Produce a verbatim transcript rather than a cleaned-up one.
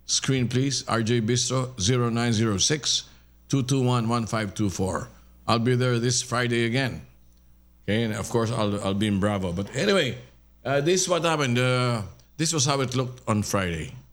Screen, please. R J Bistro, zero nine zero six, two two one, one five two four. I'll be there this Friday again. Okay, and of course, I'll, I'll be in Bravo. But anyway, uh, this is what happened. Uh, this was how it looked on Friday.